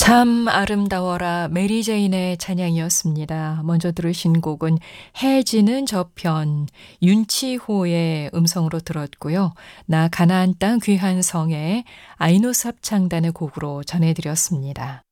참 아름다워라 메리 제인의 찬양이었습니다. 먼저 들으신 곡은 해지는 저편 윤치호의 음성으로 들었고요. 나 가나안 땅 귀한 성의 아이노삽 창단의 곡으로 전해드렸습니다.